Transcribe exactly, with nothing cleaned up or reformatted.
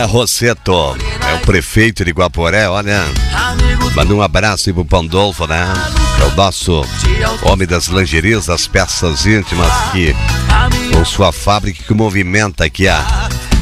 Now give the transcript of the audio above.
Zé Rosseto, é o prefeito de Guaporé, olha. Manda um abraço aí pro Pandolfo, né? É o nosso homem das lingeries, das peças íntimas, que com sua fábrica que movimenta aqui a